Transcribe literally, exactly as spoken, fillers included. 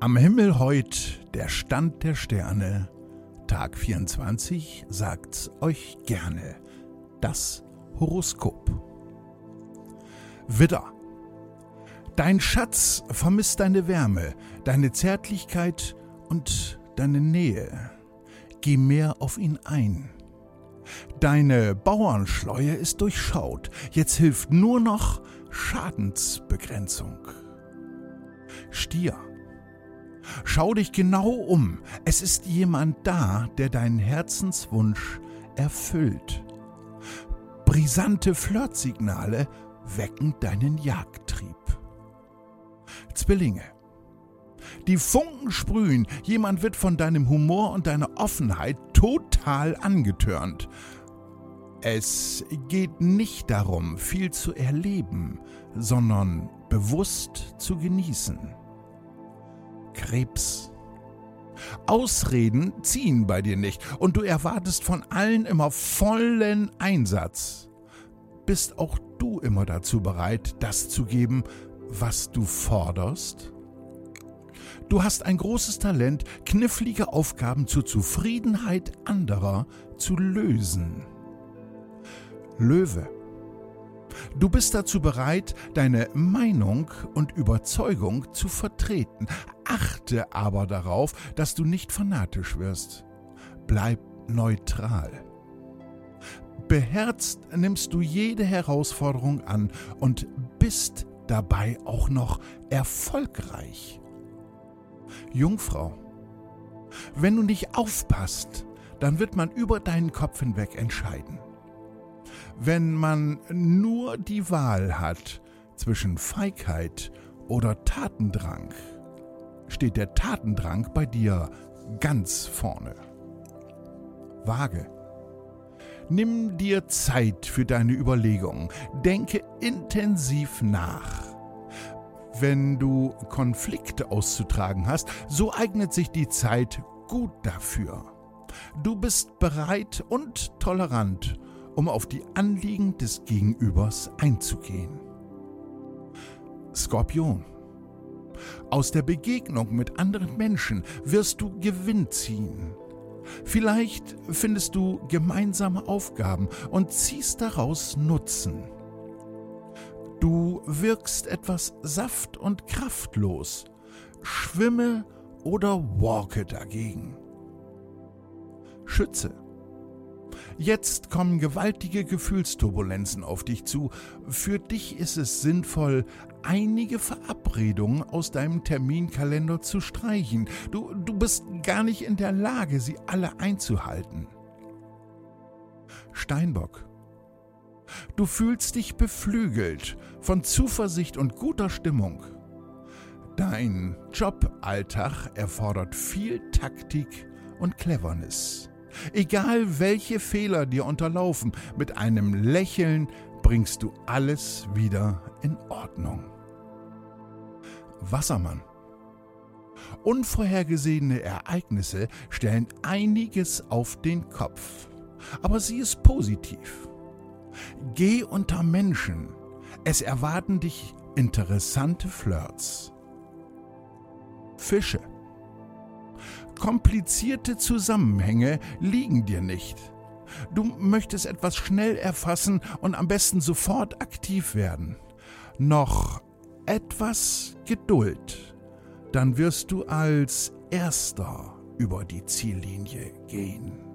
Am Himmel heut der Stand der Sterne, Tag vierundzwanzig sagt's euch gerne, das Horoskop. Widder: Dein Schatz vermisst deine Wärme, deine Zärtlichkeit und deine Nähe. Geh mehr auf ihn ein. Deine Bauernschleue ist durchschaut, jetzt hilft nur noch Schadensbegrenzung. Stier: Schau dich genau um, es ist jemand da, der deinen Herzenswunsch erfüllt. Brisante Flirtsignale wecken deinen Jagdtrieb. Zwillinge: Die Funken sprühen, jemand wird von deinem Humor und deiner Offenheit total angetörnt. Es geht nicht darum, viel zu erleben, sondern bewusst zu genießen. Krebs: Ausreden ziehen bei dir nicht und du erwartest von allen immer vollen Einsatz. Bist auch du immer dazu bereit, das zu geben, was du forderst? Du hast ein großes Talent, knifflige Aufgaben zur Zufriedenheit anderer zu lösen. Löwe: Du bist dazu bereit, deine Meinung und Überzeugung zu vertreten. Achte aber darauf, dass du nicht fanatisch wirst. Bleib neutral. Beherzt nimmst du jede Herausforderung an und bist dabei auch noch erfolgreich. Jungfrau: Wenn du nicht aufpasst, dann wird man über deinen Kopf hinweg entscheiden. Wenn man nur die Wahl hat zwischen Feigheit oder Tatendrang, steht der Tatendrang bei dir ganz vorne. Waage: Nimm dir Zeit für deine Überlegungen, denke intensiv nach. Wenn du Konflikte auszutragen hast, so eignet sich die Zeit gut dafür. Du bist bereit und tolerant, um auf die Anliegen des Gegenübers einzugehen. Skorpion: Aus der Begegnung mit anderen Menschen wirst du Gewinn ziehen. Vielleicht findest du gemeinsame Aufgaben und ziehst daraus Nutzen. Du wirkst etwas saft- und kraftlos. Schwimme oder walke dagegen. Schütze: Jetzt kommen gewaltige Gefühlsturbulenzen auf dich zu. Für dich ist es sinnvoll, einige Verabredungen aus deinem Terminkalender zu streichen. Du, du bist gar nicht in der Lage, sie alle einzuhalten. Steinbock: Du fühlst dich beflügelt von Zuversicht und guter Stimmung. Dein Joballtag erfordert viel Taktik und Cleverness. Egal welche Fehler dir unterlaufen, mit einem Lächeln bringst du alles wieder in Ordnung. Wassermann: Unvorhergesehene Ereignisse stellen einiges auf den Kopf, aber sieh es positiv. Geh unter Menschen, es erwarten dich interessante Flirts. Fische: Komplizierte Zusammenhänge liegen dir nicht. Du möchtest etwas schnell erfassen und am besten sofort aktiv werden. Noch etwas Geduld, dann wirst du als Erster über die Ziellinie gehen.